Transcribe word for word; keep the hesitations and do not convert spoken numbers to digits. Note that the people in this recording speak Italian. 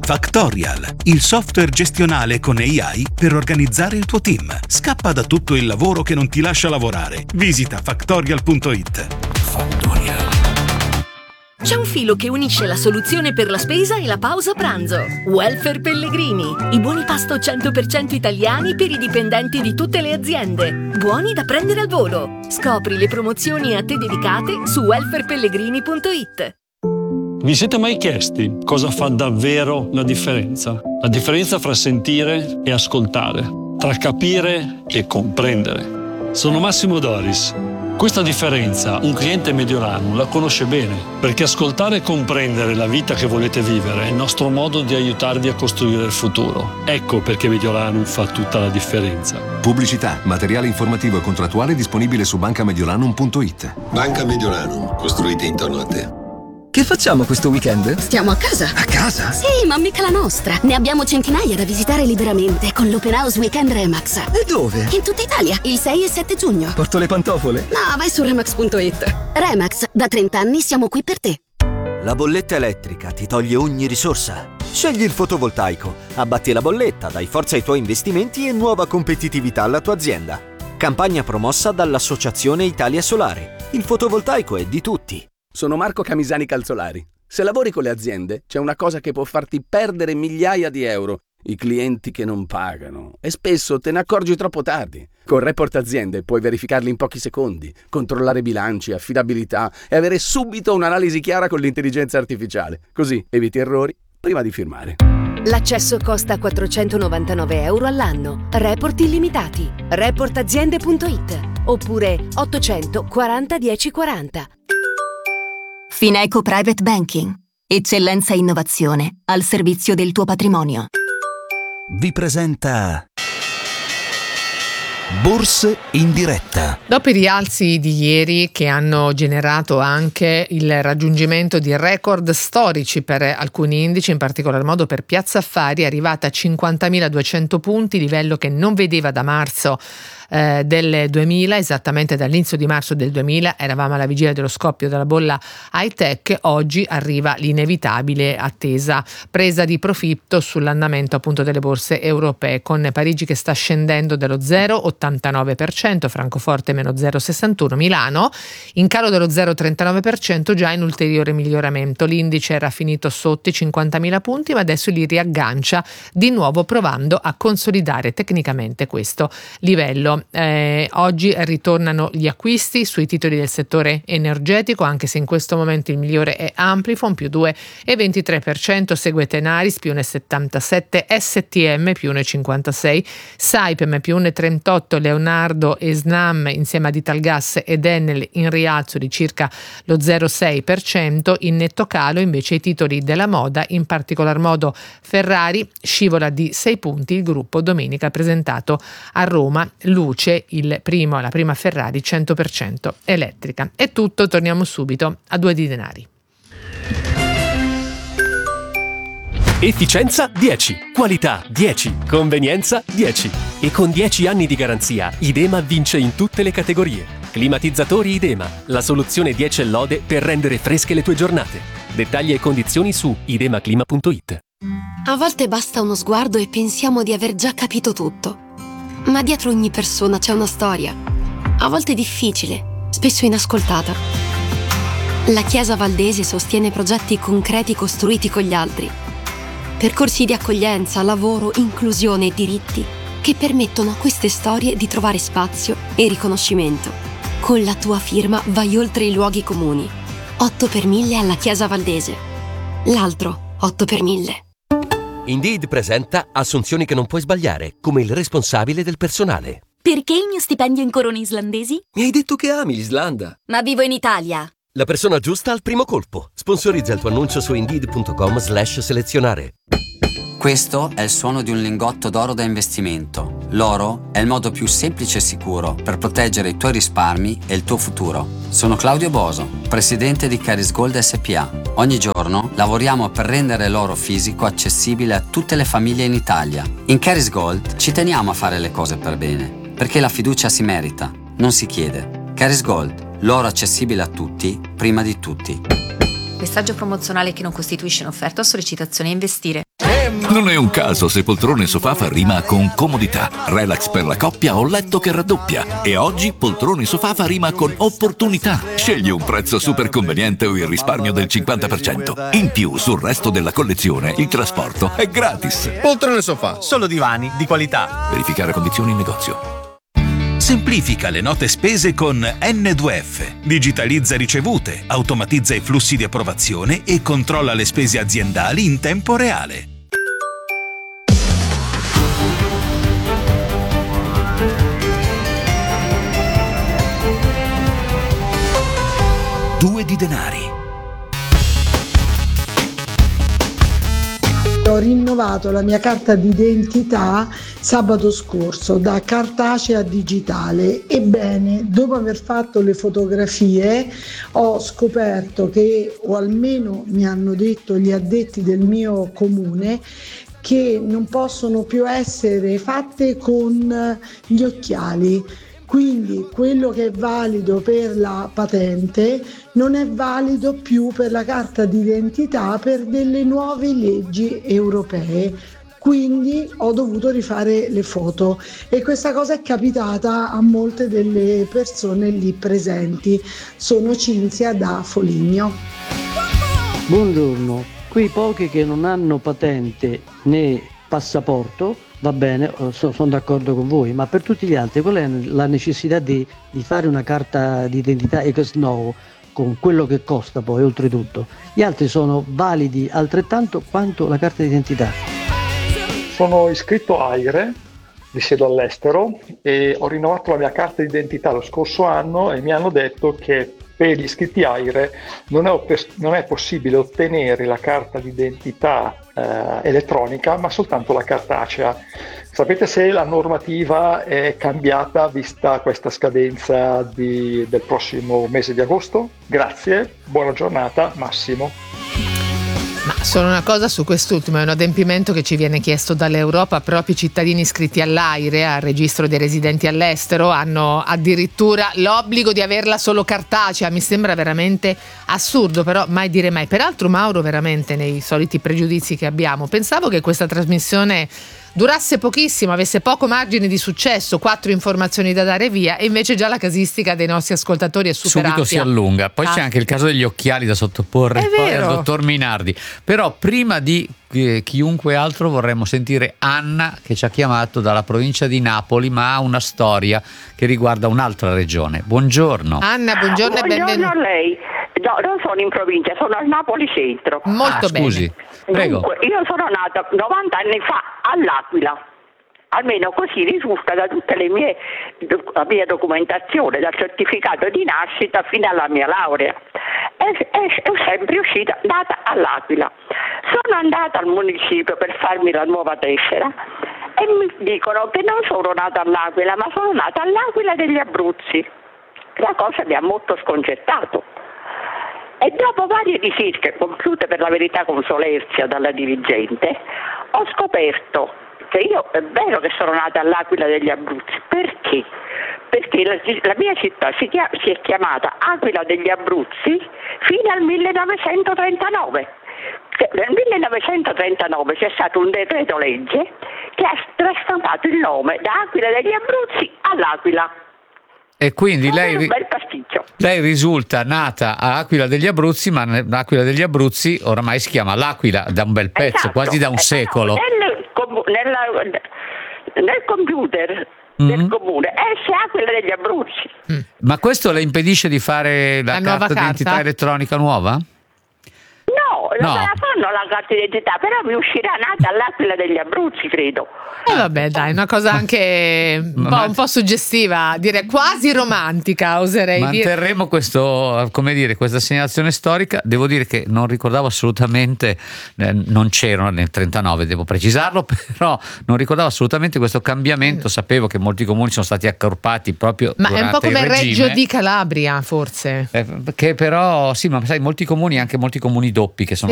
Factorial, il software gestionale con A I per organizzare il tuo team. Scappa da tutto il lavoro che non ti lascia lavorare. Visita factorial punto it. Factorial. C'è un filo che unisce la soluzione per la spesa e la pausa pranzo. Welfare Pellegrini. I buoni pasto cento per cento italiani per i dipendenti di tutte le aziende. Buoni da prendere al volo. Scopri le promozioni a te dedicate su welfare pellegrini punto it. Vi siete mai chiesti cosa fa davvero la differenza? La differenza fra sentire e ascoltare, tra capire e comprendere. Sono Massimo Doris. Questa differenza un cliente Mediolanum la conosce bene, perché ascoltare e comprendere la vita che volete vivere è il nostro modo di aiutarvi a costruire il futuro. Ecco perché Mediolanum fa tutta la differenza. Pubblicità, materiale informativo e contrattuale disponibile su banca mediolanum punto it. Banca Mediolanum, costruite intorno a te. Che facciamo questo weekend? Stiamo a casa. A casa? Sì, ma mica la nostra. Ne abbiamo centinaia da visitare liberamente con l'Open House Weekend Remax. E dove? In tutta Italia, il sei e sette giugno. Porto le pantofole? No, vai su remax punto it. Remax, da trenta anni siamo qui per te. La bolletta elettrica ti toglie ogni risorsa. Scegli il fotovoltaico, abbatti la bolletta, dai forza ai tuoi investimenti e nuova competitività alla tua azienda. Campagna promossa dall'Associazione Italia Solare. Il fotovoltaico è di tutti. Sono Marco Camisani Calzolari. Se lavori con le aziende, c'è una cosa che può farti perdere migliaia di euro: i clienti che non pagano. E spesso te ne accorgi troppo tardi. Con Report Aziende puoi verificarli in pochi secondi, controllare bilanci, affidabilità e avere subito un'analisi chiara con l'intelligenza artificiale. Così eviti errori prima di firmare. L'accesso costa quattrocentonovantanove euro all'anno. Report illimitati. report aziende punto it oppure ottocento quaranta dieci quaranta. Fineco Private Banking. Eccellenza e innovazione al servizio del tuo patrimonio. Vi presenta Borse in diretta. Dopo i rialzi di ieri, che hanno generato anche il raggiungimento di record storici per alcuni indici, in particolar modo per Piazza Affari, è arrivata a cinquantamiladuecento punti, livello che non vedeva da marzo eh, del duemila, esattamente dall'inizio di marzo del duemila. Eravamo alla vigilia dello scoppio della bolla high tech. Oggi arriva l'inevitabile attesa presa di profitto sull'andamento appunto delle borse europee, con Parigi che sta scendendo dello zero virgola ottantanove per cento, Francoforte meno zero virgola sessantuno, Milano in calo dello zero virgola trentanove per cento, già in ulteriore miglioramento. L'indice era finito sotto i cinquantamila punti, ma adesso li riaggancia di nuovo, provando a consolidare tecnicamente questo livello. Eh, oggi ritornano gli acquisti sui titoli del settore energetico, anche se in questo momento il migliore è Amplifon più due virgola ventitré per cento, segue Tenaris più uno virgola settantasette, S T M più uno virgola cinquantasei, Saipem più uno virgola trentotto, Leonardo e Snam insieme ad Italgas ed Enel in rialzo di circa lo zero virgola sei per cento. In netto calo invece i titoli della moda, in particolar modo Ferrari, scivola di sei punti. Il gruppo domenica ha presentato a Roma Luce, il primo, la prima Ferrari cento per cento elettrica. È tutto, torniamo subito a Due di Denari. Efficienza dieci, qualità dieci, convenienza dieci. E con dieci anni di garanzia, Idema vince in tutte le categorie. Climatizzatori Idema, la soluzione dieci e lode per rendere fresche le tue giornate. Dettagli e condizioni su idemaclima punto it. A volte basta uno sguardo e pensiamo di aver già capito tutto. Ma dietro ogni persona c'è una storia. A volte difficile, spesso inascoltata. La Chiesa Valdese sostiene progetti concreti costruiti con gli altri. Percorsi di accoglienza, lavoro, inclusione e diritti che permettono a queste storie di trovare spazio e riconoscimento. Con la tua firma vai oltre i luoghi comuni. otto per mille alla Chiesa Valdese. L'altro otto per mille. Indeed presenta assunzioni che non puoi sbagliare, come il responsabile del personale. Perché il mio stipendio in corone islandesi? Mi hai detto che ami l'Islanda. Ma vivo in Italia. La persona giusta al primo colpo. Sponsorizza il tuo annuncio su indeed punto com slash selezionare. Questo è il suono di un lingotto d'oro da investimento. L'oro è il modo più semplice e sicuro per proteggere i tuoi risparmi e il tuo futuro. Sono Claudio Boso, presidente di Caris Gold S P A. Ogni giorno lavoriamo per rendere l'oro fisico accessibile a tutte le famiglie in Italia. In Caris Gold ci teniamo a fare le cose per bene, perché la fiducia si merita, non si chiede. Caris Gold, l'oro accessibile a tutti, prima di tutti. Messaggio promozionale che non costituisce un'offerta o sollecitazione a investire. Non è un caso se poltrone sofà fa rima con comodità, relax per la coppia o letto che raddoppia. E oggi poltrone sofà fa rima con opportunità. Scegli un prezzo super conveniente o il risparmio del cinquanta per cento. In più, sul resto della collezione, il trasporto è gratis. Poltrone sofà, solo divani di qualità. Verificare condizioni in negozio. Semplifica le note spese con N due F. Digitalizza ricevute, automatizza i flussi di approvazione e controlla le spese aziendali in tempo reale. Due di denari. Ho rinnovato la mia carta d'identità sabato scorso da cartacea a digitale. Ebbene, dopo aver fatto le fotografie ho scoperto che, o almeno mi hanno detto gli addetti del mio comune, che non possono più essere fatte con gli occhiali. Quindi quello che è valido per la patente non è valido più per la carta d'identità per delle nuove leggi europee. Quindi ho dovuto rifare le foto e questa cosa è capitata a molte delle persone lì presenti. Sono Cinzia da Foligno. Buongiorno, qui pochi che non hanno patente né passaporto, va bene, so, sono d'accordo con voi, ma per tutti gli altri qual è la necessità di, di fare una carta d'identità ex novo con quello che costa poi oltretutto? Gli altri sono validi altrettanto quanto la carta d'identità. Sono iscritto a AIRE, risiedo all'estero e ho rinnovato la mia carta d'identità lo scorso anno e mi hanno detto che per gli iscritti AIRE non è, non è possibile ottenere la carta d'identità eh, elettronica, ma soltanto la cartacea. Sapete se la normativa è cambiata vista questa scadenza di, del prossimo mese di agosto? Grazie, buona giornata, Massimo. Ma solo una cosa su quest'ultimo, è un adempimento che ci viene chiesto dall'Europa. Proprio i cittadini iscritti all'AIRE, al registro dei residenti all'estero, hanno addirittura l'obbligo di averla solo cartacea. Mi sembra veramente assurdo, però mai dire mai. Peraltro, Mauro, veramente nei soliti pregiudizi che abbiamo, pensavo che questa trasmissione durasse pochissimo, avesse poco margine di successo, quattro informazioni da dare via, e invece già la casistica dei nostri ascoltatori è super subito ampia. Si allunga. Poi ah. c'è anche il caso degli occhiali da sottoporre poi al dottor Minardi. Però prima di eh, chiunque altro vorremmo sentire Anna, che ci ha chiamato dalla provincia di Napoli, ma ha una storia che riguarda un'altra regione. Buongiorno Anna, buongiorno e benvenuta. Buongiorno a lei. No, non sono in provincia, sono al Napoli centro. Molto ah, scusi. bene. Prego. Dunque, io sono nata novanta anni fa all'Aquila. Almeno così risulta da tutte le mie la mia documentazione, dal certificato di nascita fino alla mia laurea. E, e, è sempre uscita, nata all'Aquila. Sono andata al municipio per farmi la nuova tessera e mi dicono che non sono nata all'Aquila, ma sono nata all'Aquila degli Abruzzi. La cosa mi ha molto sconcertato. E dopo varie ricerche compiute per la verità con solerzia dalla dirigente, ho scoperto che io è vero che sono nata all'Aquila degli Abruzzi. Perché? Perché la, la mia città si, chiama, si è chiamata Aquila degli Abruzzi fino al millenovecentotrentanove. Nel millenovecentotrentanove c'è stato un decreto legge che ha trasformato il nome da Aquila degli Abruzzi all'Aquila. E quindi lei, un bel pasticcio. lei risulta nata a Aquila degli Abruzzi, ma l'Aquila degli Abruzzi oramai si chiama l'Aquila da un bel pezzo, esatto, quasi da un eh, secolo. No, nel, nella, nel computer mm-hmm. del comune esce Aquila degli Abruzzi. Mm. Ma questo le impedisce di fare la, la carta d'identità elettronica nuova? No, non me la fanno la carta d'identità, però mi uscirà nata all'Aquila degli Abruzzi, credo. E eh vabbè, dai, una cosa anche un po', un po' suggestiva, direi quasi romantica, oserei Manterremo dire. Manterremo questo, come dire, questa segnalazione storica. Devo dire che non ricordavo assolutamente, eh, non c'erano nel trentanove, devo precisarlo, però non ricordavo assolutamente questo cambiamento. Sapevo che molti comuni sono stati accorpati proprio ma durante è un po' come il regime. Reggio di Calabria, forse. Eh, che però, sì, ma sai, molti comuni, anche molti comuni doppi che sono